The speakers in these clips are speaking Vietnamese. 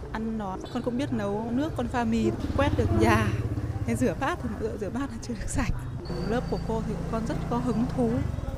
ăn nó. Con cũng biết nấu nước, con pha mì, quét được nhà. Thế rửa bát thì rửa bát là chưa được sạch. Lớp của cô thì con rất có hứng thú.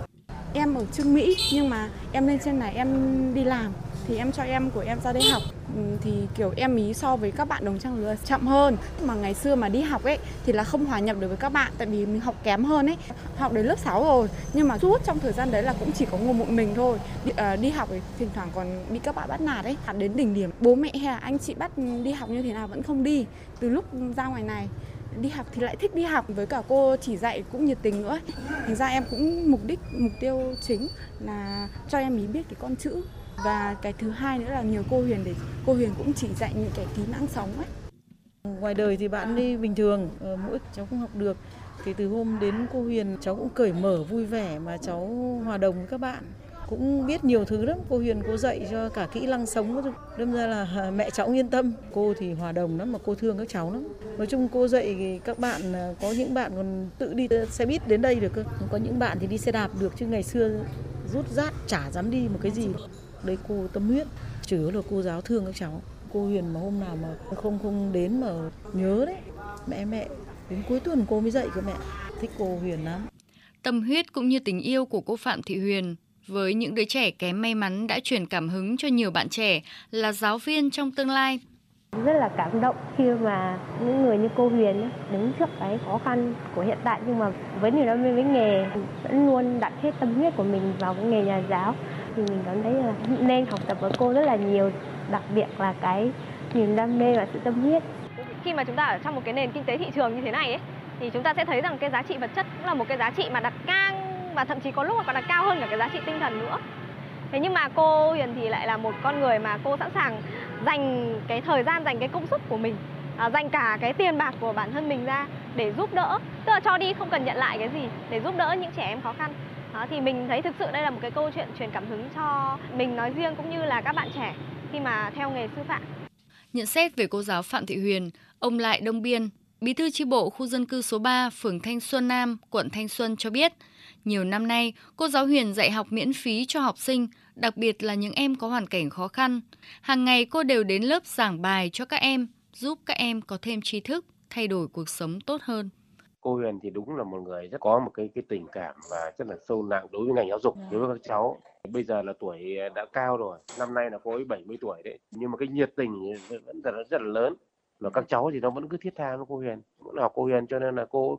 Em ở Trương Mỹ nhưng mà em lên trên này em đi làm thì em cho em của em ra đây học. Thì kiểu em ý so với các bạn đồng trang lứa chậm hơn. Mà ngày xưa mà đi học ấy thì là không hòa nhập được với các bạn tại vì mình học kém hơn ấy. Học đến lớp 6 rồi nhưng mà suốt trong thời gian đấy là cũng chỉ có ngồi một mình thôi. Đi học thì thỉnh thoảng còn bị các bạn bắt nạt ấy. Đến đỉnh điểm bố mẹ hay là anh chị bắt đi học như thế nào vẫn không đi. Từ lúc ra ngoài này đi học thì lại thích đi học, với cả cô chỉ dạy cũng nhiệt tình nữa. Thành ra em cũng mục tiêu chính là cho em ý biết cái con chữ. Và cái thứ hai nữa là nhờ cô Huyền để cô Huyền cũng chỉ dạy những cái kỹ năng sống ấy. Ngoài đời thì bạn đi bình thường, mỗi cháu cũng học được. Thì từ hôm đến cô Huyền cháu cũng cởi mở vui vẻ mà cháu hòa đồng với các bạn. Cũng biết nhiều thứ lắm, cô Huyền cô dạy cho cả kỹ năng sống, đâm ra là mẹ cháu yên tâm. Cô thì hòa đồng lắm mà cô thương các cháu lắm. Nói chung cô dạy các bạn, có những bạn còn tự đi xe buýt đến đây được cơ. Có những bạn thì đi xe đạp được chứ ngày xưa rút rát chả dám đi một cái gì. Đây cô tâm huyết, chủ yếu là cô giáo thương các cháu. Cô Huyền mà hôm nào mà không đến mà nhớ đấy, mẹ đến cuối tuần cô mới dậy cơ mẹ. Thích cô Huyền lắm. Tâm huyết cũng như tình yêu của cô Phạm Thị Huyền với những đứa trẻ kém may mắn đã truyền cảm hứng cho nhiều bạn trẻ là giáo viên trong tương lai. Rất là cảm động khi mà những người như cô Huyền đứng trước cái khó khăn của hiện tại nhưng mà với niềm đam mê với nghề vẫn luôn đặt hết tâm huyết của mình vào cái nghề nhà giáo. Thì mình cảm thấy là nên học tập với cô rất là nhiều, đặc biệt là cái niềm đam mê và sự tâm huyết. Khi mà chúng ta ở trong một cái nền kinh tế thị trường như thế này ấy, thì chúng ta sẽ thấy rằng cái giá trị vật chất cũng là một cái giá trị mà đặt ngang và thậm chí có lúc còn đặt cao hơn cả cái giá trị tinh thần nữa. Thế nhưng mà cô Huyền thì lại là một con người mà cô sẵn sàng dành cái thời gian, dành cái công sức của mình, dành cả cái tiền bạc của bản thân mình ra để giúp đỡ, tức là cho đi không cần nhận lại cái gì, để giúp đỡ những trẻ em khó khăn. Thì mình thấy thực sự đây là một cái câu chuyện truyền cảm hứng cho mình nói riêng cũng như là các bạn trẻ khi mà theo nghề sư phạm. Nhận xét về cô giáo Phạm Thị Huyền, ông Lại Đông Biên, Bí thư chi bộ khu dân cư số 3, phường Thanh Xuân Nam, quận Thanh Xuân cho biết, nhiều năm nay, cô giáo Huyền dạy học miễn phí cho học sinh, đặc biệt là những em có hoàn cảnh khó khăn. Hàng ngày cô đều đến lớp giảng bài cho các em, giúp các em có thêm tri thức, thay đổi cuộc sống tốt hơn. Cô Huyền thì đúng là một người rất có một cái tình cảm và rất là sâu nặng đối với ngành giáo dục, đối với các cháu. Bây giờ là tuổi đã cao rồi, năm nay là cô ấy 70 tuổi đấy, nhưng mà cái nhiệt tình vẫn rất là lớn. Và các cháu thì nó vẫn cứ thiết tha với cô Huyền, vẫn học cô Huyền cho nên là cô